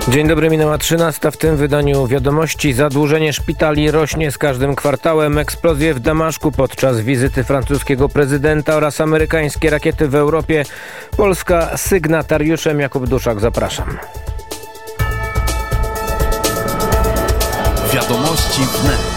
Dzień dobry, minęła 13. W tym wydaniu wiadomości. Zadłużenie szpitali rośnie z każdym kwartałem. Eksplozje w Damaszku podczas wizyty francuskiego prezydenta oraz amerykańskie rakiety w Europie. Polska sygnatariuszem. Jakub Duszak, zapraszam. Wiadomości wnet.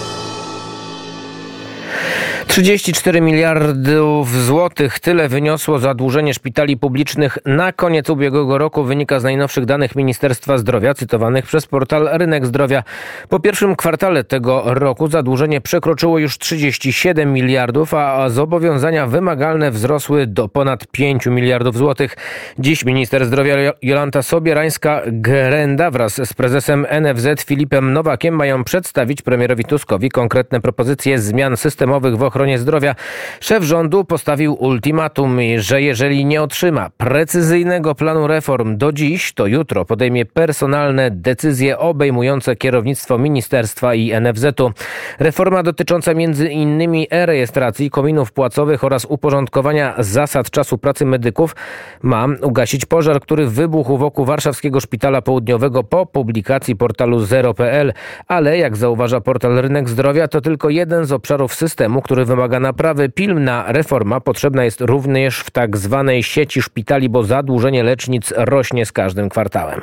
34 miliardów złotych. Tyle wyniosło zadłużenie szpitali publicznych na koniec ubiegłego roku. Wynika z najnowszych danych Ministerstwa Zdrowia, cytowanych przez portal Rynek Zdrowia. Po pierwszym kwartale tego roku zadłużenie przekroczyło już 37 miliardów, a zobowiązania wymagalne wzrosły do ponad 5 miliardów złotych. Dziś minister zdrowia Jolanta Sobierańska-Gerenda wraz z prezesem NFZ Filipem Nowakiem mają przedstawić premierowi Tuskowi konkretne propozycje zmian systemowych w ochronie zdrowia. Szef rządu postawił ultimatum, że jeżeli nie otrzyma precyzyjnego planu reform do dziś, to jutro podejmie personalne decyzje obejmujące kierownictwo ministerstwa i NFZ-u. Reforma dotycząca m.in. e-rejestracji, kominów płacowych oraz uporządkowania zasad czasu pracy medyków ma ugasić pożar, który wybuchł wokół Warszawskiego Szpitala Południowego po publikacji portalu Zero.pl. Ale, jak zauważa portal Rynek Zdrowia, to tylko jeden z obszarów systemu, który wymaga naprawy. Pilna reforma potrzebna jest również w tak zwanej sieci szpitali, bo zadłużenie lecznic rośnie z każdym kwartałem.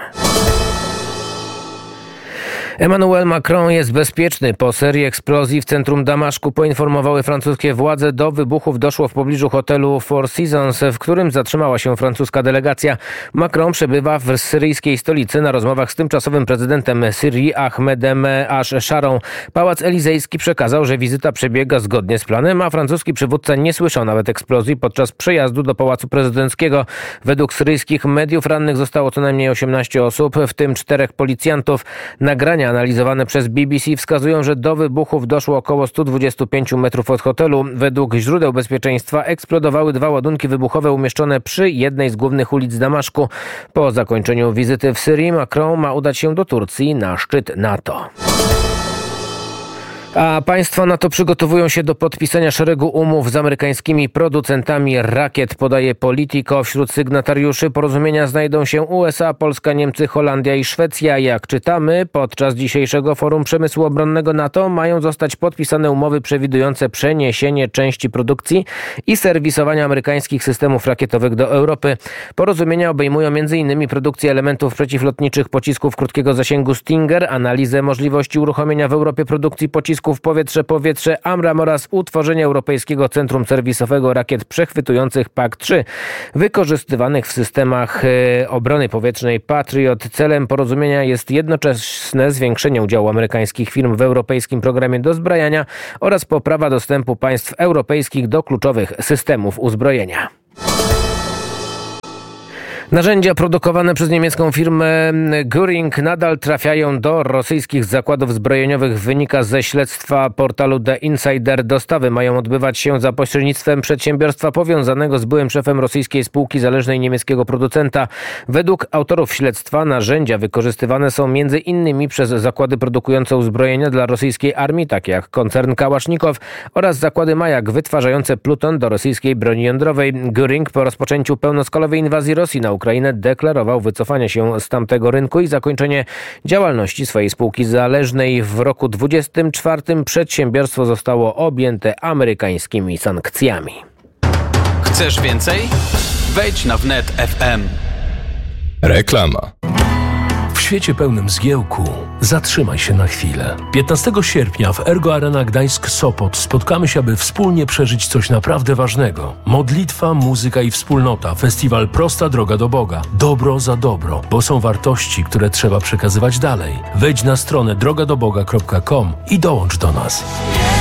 Emmanuel Macron jest bezpieczny. Po serii eksplozji w centrum Damaszku, poinformowały francuskie władze, do wybuchów doszło w pobliżu hotelu Four Seasons, w którym zatrzymała się francuska delegacja. Macron przebywa w syryjskiej stolicy na rozmowach z tymczasowym prezydentem Syrii Ahmedem Ash-Sharą. Pałac Elizejski przekazał, że wizyta przebiega zgodnie z planem, a francuski przywódca nie słyszał nawet eksplozji podczas przejazdu do Pałacu Prezydenckiego. Według syryjskich mediów rannych zostało co najmniej 18 osób, w tym 4 policjantów. Nagrania analizowane przez BBC wskazują, że do wybuchów doszło około 125 metrów od hotelu. Według źródeł bezpieczeństwa eksplodowały 2 ładunki wybuchowe umieszczone przy jednej z głównych ulic Damaszku. Po zakończeniu wizyty w Syrii Macron ma udać się do Turcji na szczyt NATO. A państwa NATO przygotowują się do podpisania szeregu umów z amerykańskimi producentami rakiet, podaje Politico. Wśród sygnatariuszy porozumienia znajdą się USA, Polska, Niemcy, Holandia i Szwecja. Jak czytamy, podczas dzisiejszego Forum Przemysłu Obronnego NATO mają zostać podpisane umowy przewidujące przeniesienie części produkcji i serwisowania amerykańskich systemów rakietowych do Europy. Porozumienia obejmują m.in. produkcję elementów przeciwlotniczych pocisków krótkiego zasięgu Stinger, analizę możliwości uruchomienia w Europie produkcji pocisków powietrze-powietrze AMRAAM oraz utworzenie Europejskiego Centrum Serwisowego Rakiet Przechwytujących PAC-3, wykorzystywanych w systemach obrony powietrznej Patriot. Celem porozumienia jest jednoczesne zwiększenie udziału amerykańskich firm w europejskim programie dozbrajania oraz poprawa dostępu państw europejskich do kluczowych systemów uzbrojenia. Narzędzia produkowane przez niemiecką firmę Göring nadal trafiają do rosyjskich zakładów zbrojeniowych. Wynika ze śledztwa portalu The Insider. Dostawy mają odbywać się za pośrednictwem przedsiębiorstwa powiązanego z byłym szefem rosyjskiej spółki zależnej niemieckiego producenta. Według autorów śledztwa narzędzia wykorzystywane są m.in. przez zakłady produkujące uzbrojenia dla rosyjskiej armii, takie jak koncern Kałasznikow oraz zakłady Majak wytwarzające pluton do rosyjskiej broni jądrowej. Göring po rozpoczęciu pełnoskalowej inwazji Rosji na Ukrainę deklarował wycofanie się z tamtego rynku i zakończenie działalności swojej spółki zależnej. W roku 2024 przedsiębiorstwo zostało objęte amerykańskimi sankcjami. Chcesz więcej? Wejdź na wnet FM. Reklama. W świecie pełnym zgiełku zatrzymaj się na chwilę. 15 sierpnia w Ergo Arena Gdańsk-Sopot spotkamy się, aby wspólnie przeżyć coś naprawdę ważnego. Modlitwa, muzyka i wspólnota. Festiwal Prosta droga do Boga. Dobro za dobro, bo są wartości, które trzeba przekazywać dalej. Wejdź na stronę drogadoboga.com i dołącz do nas.